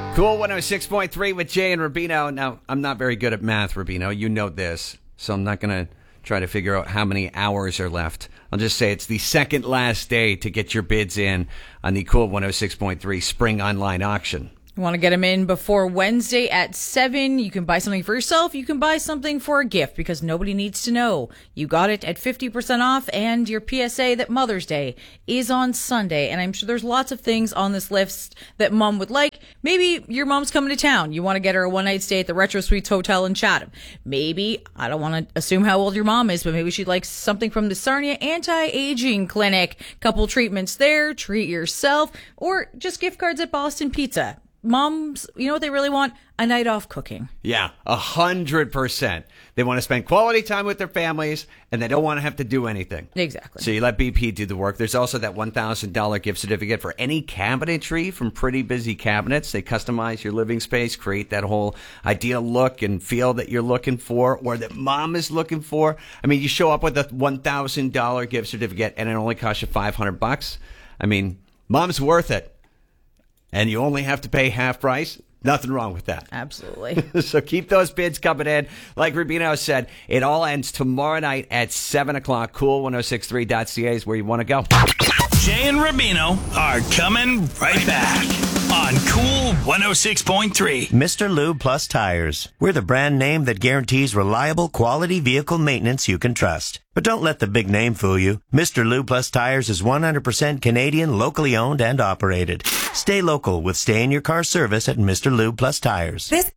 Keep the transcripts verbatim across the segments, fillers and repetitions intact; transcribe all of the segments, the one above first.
Cool one oh six point three with Jay and Rubino. Now, I'm not very good at math, Rubino. You know this. So I'm not going to try to figure out how many hours are left. I'll just say it's the second last day to get your bids in on the Cool one oh six point three Spring Online Auction. You want to get them in before Wednesday at seven. You can buy something for yourself. You can buy something for a gift because nobody needs to know. You got it at fifty percent off, and your P S A that Mother's Day is on Sunday. And I'm sure there's lots of things on this list that Mom would like. Maybe your mom's coming to town. You want to get her a one-night stay at the Retro Suites Hotel in Chatham. Maybe, I don't want to assume how old your mom is, but maybe she'd like something from the Sarnia Anti-Aging Clinic. Couple treatments there, treat yourself, or just gift cards at Boston Pizza. Moms, you know what they really want? A night off cooking. Yeah, a hundred percent. They want to spend quality time with their families, and they don't want to have to do anything. Exactly. So you let B P do the work. There's also that one thousand dollars gift certificate for any cabinetry from Pretty Busy Cabinets. They customize your living space, create that whole ideal look and feel that you're looking for, or that mom is looking for. I mean, you show up with a one thousand dollars gift certificate, and it only costs you five hundred bucks. I mean, mom's worth it. And you only have to pay half price. Nothing wrong with that. Absolutely. So keep those bids coming in. Like Rubino said, it all ends tomorrow night at seven o'clock. Cool ten sixty-three dot c a is where you want to go. Jay and Rubino are coming right back on Cool one oh six point three. Mister Lube Plus Tires. We're the brand name that guarantees reliable, quality vehicle maintenance you can trust. But don't let the big name fool you. Mister Lube Plus Tires is one hundred percent Canadian, locally owned and operated. Stay local with stay-in-your-car service at Mister Lube Plus Tires. This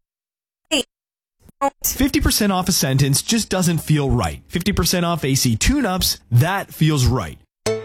fifty percent off a sentence just doesn't feel right. fifty percent off A C tune-ups, that feels right.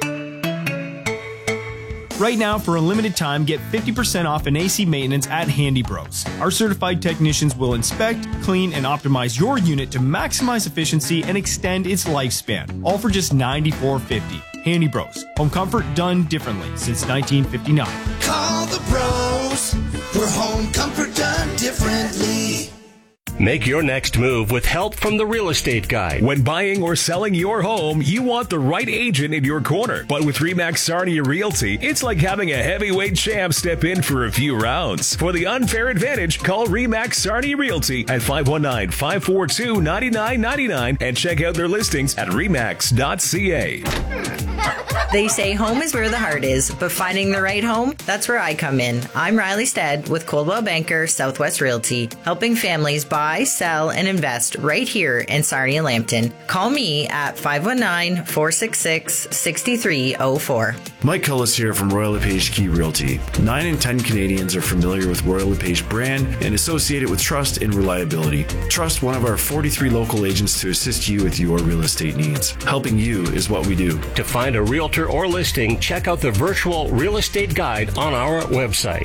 Right now, for a limited time, get fifty percent off an A C maintenance at Handy Bros. Our certified technicians will inspect, clean, and optimize your unit to maximize efficiency and extend its lifespan, all for just ninety-four fifty. Handy Bros. Home comfort done differently since nineteen fifty-nine. Call the pros for home comfort done differently. Make your next move with help from the Real Estate Guide. When buying or selling your home, you want the right agent in your corner. But with RE/MAX Sarnia Realty, it's like having a heavyweight champ step in for a few rounds. For the unfair advantage, call RE/MAX Sarnia Realty at five one nine, five four two, nine nine nine nine and check out their listings at remax dot c a. They say home is where the heart is, but finding the right home, that's where I come in. I'm Riley Stead with Coldwell Banker Southwest Realty, helping families buy, sell, and invest right here in Sarnia Lambton. Call me at five one nine, four six six, six three zero four. Mike Cullis here from Royal LePage Key Realty. Nine in ten Canadians are familiar with Royal LePage brand and associate it with trust and reliability. Trust one of our forty-three local agents to assist you with your real estate needs. Helping you is what we do. To find a realtor or listing, check out the virtual real estate guide on our website.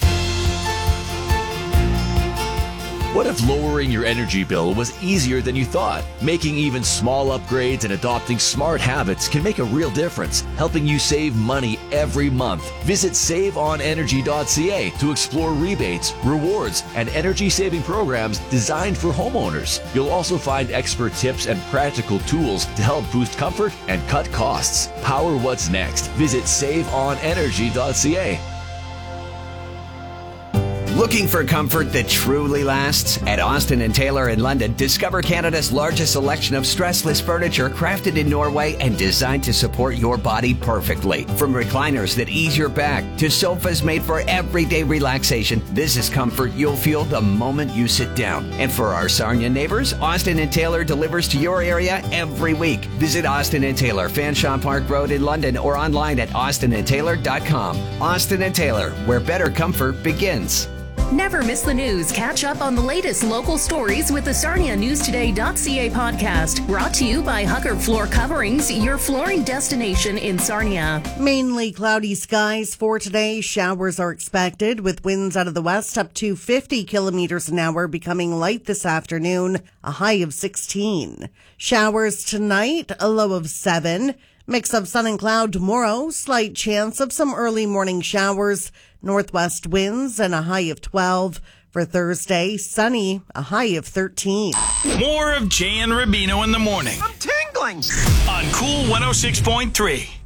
What if lowering your energy bill was easier than you thought? Making even small upgrades and adopting smart habits can make a real difference, helping you save money every month. Visit save on energy dot c a to explore rebates, rewards, and energy-saving programs designed for homeowners. You'll also find expert tips and practical tools to help boost comfort and cut costs. Power what's next. Visit save on energy dot c a. Looking for comfort that truly lasts? At Austin and Taylor in London, discover Canada's largest selection of stressless furniture crafted in Norway and designed to support your body perfectly. From recliners that ease your back to sofas made for everyday relaxation, this is comfort you'll feel the moment you sit down. And for our Sarnia neighbors, Austin and Taylor delivers to your area every week. Visit Austin and Taylor, Fanshawe Park Road in London, or online at austin and taylor dot com. Austin and Taylor, where better comfort begins. Never miss the news. Catch up on the latest local stories with the Sarnia News Today dot c a podcast. Brought to you by Hucker Floor Coverings, your flooring destination in Sarnia. Mainly cloudy skies for today. Showers are expected with winds out of the west up to fifty kilometers an hour, becoming light this afternoon, a high of sixteen. Showers tonight, a low of seven. Mix of sun and cloud tomorrow. Slight chance of some early morning showers. Northwest winds and a high of twelve. For Thursday, sunny, a high of thirteen. More of Jay and Rubino in the morning. I'm tingling. On Cool one oh six point three.